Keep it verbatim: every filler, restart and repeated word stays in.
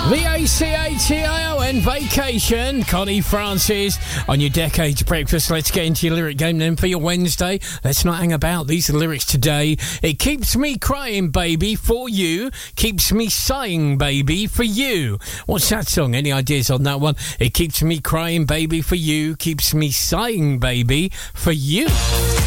V A C A T I O N, Vacation. Connie Francis on your Decades Breakfast. Let's get into your lyric game then for your Wednesday. Let's not hang about. These are the lyrics today. It keeps me crying, baby, for you. Keeps me sighing, baby, for you. What's that song? Any ideas on that one? It keeps me crying, baby, for you. Keeps me sighing, baby, for you.